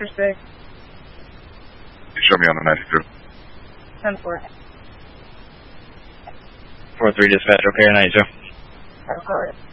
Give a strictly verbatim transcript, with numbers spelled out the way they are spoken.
for six. You show me on the ninety-two. ten four. four three dispatch, okay, ninety-two. Record.